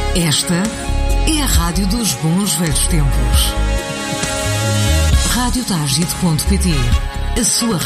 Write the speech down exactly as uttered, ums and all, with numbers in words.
Esta é a rádio dos bons velhos tempos. rádio tagit ponto pt, a sua